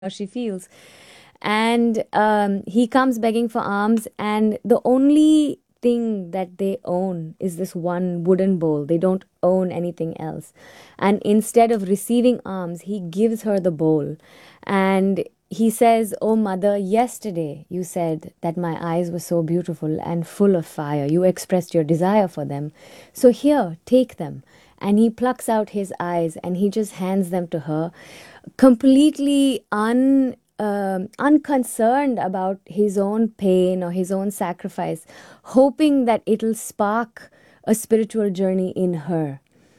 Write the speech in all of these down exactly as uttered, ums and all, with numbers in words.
how she feels. And um, he comes begging for alms, and the only thing that they own is this one wooden bowl. They don't own anything else. And instead of receiving alms, he gives her the bowl. And he says, "Oh, mother, yesterday you said that my eyes were so beautiful and full of fire. You expressed your desire for them. So here, take them." And he plucks out his eyes and he just hands them to her, completely un um, unconcerned about his own pain or his own sacrifice, hoping that it'll spark a spiritual journey in her.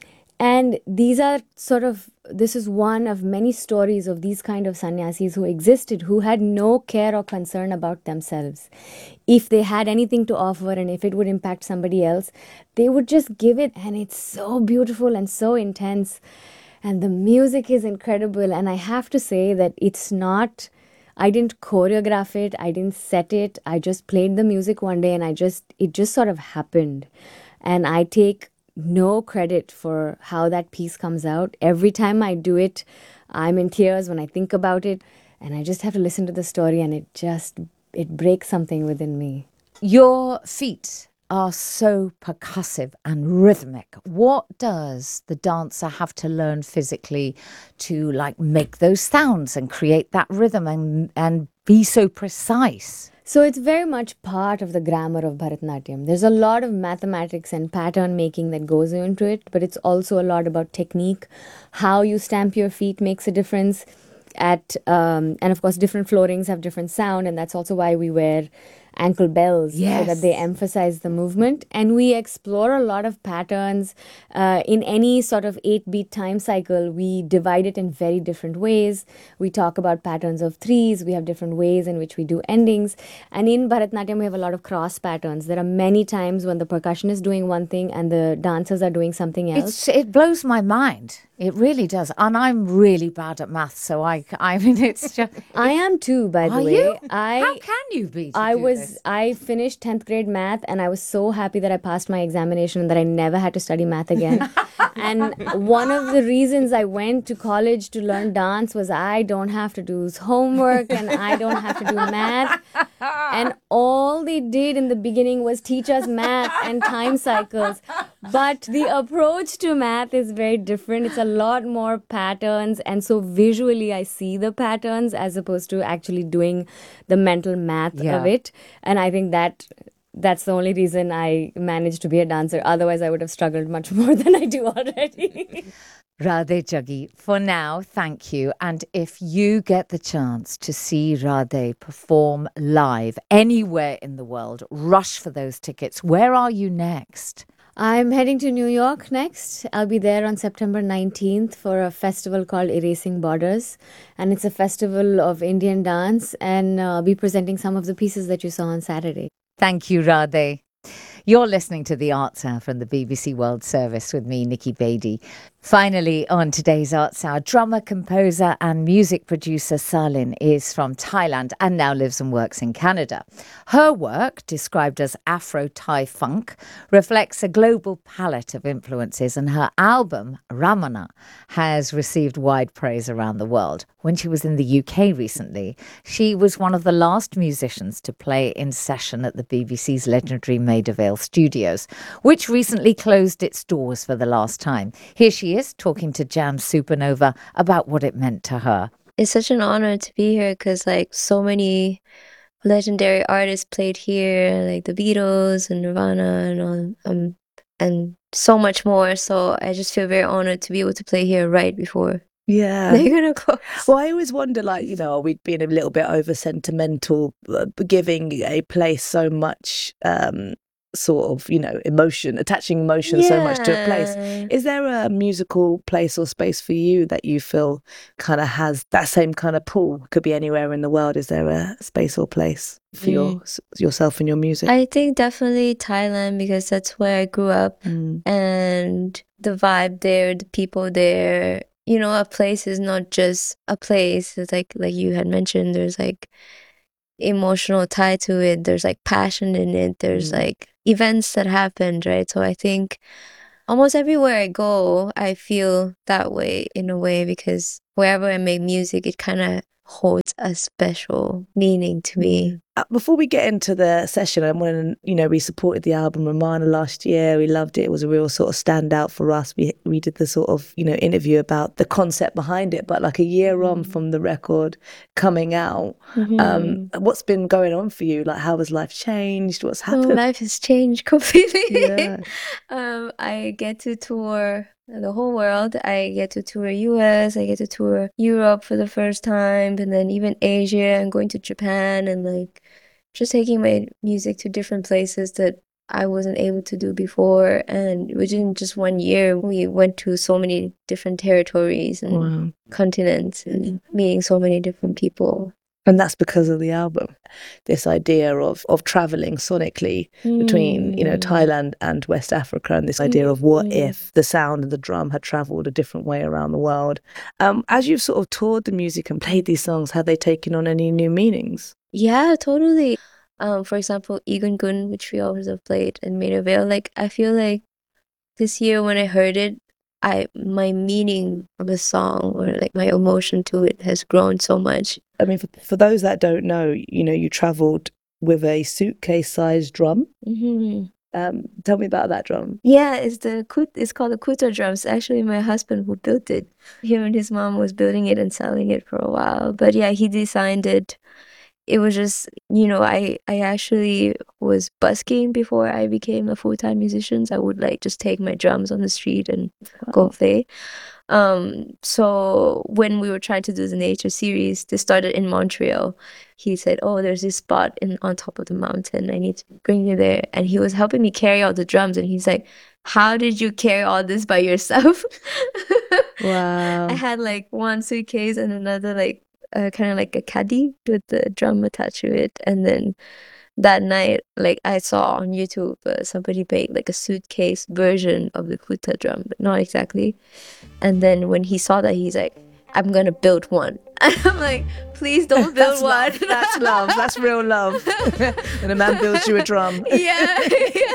And these are sort of, this is one of many stories of these kind of sannyasis who existed, who had no care or concern about themselves. If they had anything to offer and if it would impact somebody else, they would just give it. And it's so beautiful and so intense. And the music is incredible. And I have to say that it's not, I didn't choreograph it, I didn't set it. I just played the music one day and I just, it just sort of happened. And I take no credit for how that piece comes out. Every time I do it, I'm in tears when I think about it. And I just have to listen to the story and it just, it breaks something within me. Your feet are so percussive and rhythmic. What does the dancer have to learn physically to like make those sounds and create that rhythm and and be so precise? So it's very much part of the grammar of Bharatanatyam. There's a lot of mathematics and pattern making that goes into it, but it's also a lot about technique. How you stamp your feet makes a difference. At um, and of course, different floorings have different sound, and that's also why we wear ankle bells, yes, so that they emphasize the movement. And we explore a lot of patterns uh, in any sort of eight beat time cycle. We divide it in very different ways. We talk about patterns of threes. We have different ways in which we do endings. And in Bharatanatyam, we have a lot of cross patterns. There are many times when the percussion is doing one thing and the dancers are doing something else. It's, it blows my mind. It really does. And I'm really bad at maths, so I, I mean, it's just... I am too, by the Are way. you? I, How can you be? I was, this? I finished tenth grade math and I was so happy that I passed my examination and that I never had to study math again. And one of the reasons I went to college to learn dance was I don't have to do homework and I don't have to do math. And all they did in the beginning was teach us math and time cycles. But the approach to math is very different. It's a lot more patterns. And so visually, I see the patterns as opposed to actually doing the mental math Yeah. of it. And I think that that's the only reason I managed to be a dancer. Otherwise, I would have struggled much more than I do already. Radhe Jaggi, for now, thank you. And if you get the chance to see Radhe perform live anywhere in the world, rush for those tickets. Where are you next? I'm heading to New York next. I'll be there on September nineteenth for a festival called Erasing Borders. And it's a festival of Indian dance, and uh, I'll be presenting some of the pieces that you saw on Saturday. Thank you, Radhe. You're listening to The Arts Hour from the B B C World Service with me, Nikki Bedi. Finally, on today's Arts Hour, drummer, composer and music producer Salin is from Thailand and now lives and works in Canada. Her work, described as Afro-Thai funk, reflects a global palette of influences, and her album, Ramana, has received wide praise around the world. When she was in the U K recently, she was one of the last musicians to play in session at the B B C's legendary Maida Vale Studios, which recently closed its doors for the last time. Here she is talking to Jam Supernova about what it meant to her. It's such an honor to be here because like so many legendary artists played here, like the Beatles and Nirvana and all, um, and so much more. So I just feel very honored to be able to play here right before Yeah. they're gonna close. Well, I always wonder, like, you know, are we being a little bit over sentimental, uh, giving a place so much um, sort of, you know, emotion, attaching emotion so much to a place. Yeah. Is there a musical place or space for you that you feel kind of has that same kind of pull? Could be anywhere in the world. Is there a space or place for your, yourself and your music? I think definitely Thailand because that's where I grew up, Mm. and the vibe there, the people there. You know, a place is not just a place. It's like like you had mentioned. There's like emotional tie to it. There's like passion in it. There's Mm. like events that happened, right? So I think almost everywhere I go, I feel that way in a way because wherever I make music, it kind of holds a special meaning to me. Uh, Before we get into the session, I want to, you know, we supported the album Romana last year. We loved it. It was a real sort of standout for us. We we did the sort of, you know, interview about the concept behind it. But like a year on from the record coming out, Mm-hmm. um, what's been going on for you? Like, how has life changed? What's So happened? life has changed completely. Yeah. um, I get to tour the whole world. I get to tour U S. I get to tour Europe for the first time, and then even Asia. I'm going to Japan and like just taking my music to different places that I wasn't able to do before. And within just one year, we went to so many different territories and Wow. continents and meeting so many different people. And that's because of the album. This idea of of traveling sonically between, you know, Mm. Thailand and West Africa, and this idea of what Mm. if the sound of the drum had traveled a different way around the world. Um, as you've sort of toured the music and played these songs, have they taken on any new meanings? Yeah, totally. Um, for example, Igun Gun, which we always have played, and Maida Vale. Like, I feel like this year when I heard it, I my meaning of a song or like my emotion to it has grown so much. I mean, for, for those that don't know, you know, you travelled with a suitcase-sized drum. Mm-hmm. Um, tell me about that drum. Yeah, it's the kut. It's called the Kuta drums. Actually, my husband who built it. Him and his mom was building it and selling it for a while. But yeah, he designed it. It was just, you know, I I actually was busking before I became a full-time musician. So I would like just take my drums on the street and go play. Um, so when we were trying to do the nature series, they started in Montreal. He said, "Oh, there's this spot in on top of the mountain. I need to bring you there." And he was helping me carry all the drums. And he's like, "How did you carry all this by yourself?" Wow. I had like one suitcase and another like uh, kind of like a caddy with the drum attached to it. And then that night, like I saw on YouTube, uh, somebody made like a suitcase version of the Kuta drum, but not exactly. And then when he saw that, he's like, "I'm gonna build one." And I'm like, "Please don't build That's one." love. That's love. That's real love. And a man builds you a drum. Yeah, yeah.